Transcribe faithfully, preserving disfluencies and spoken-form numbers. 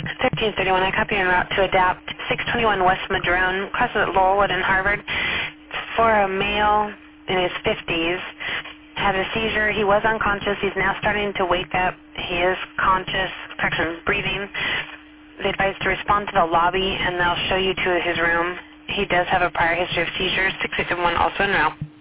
thirteen thirty-one, I copy en route to adapt six twenty-one West Madrone, crosses at Laurelwood and Harvard, for a male in his fifties, had a seizure. He was unconscious. He's now starting to wake up. He is conscious, correction, breathing. They advise to respond to the lobby, and they'll show you to his room. He does have a prior history of seizures. six eight seven one also en route.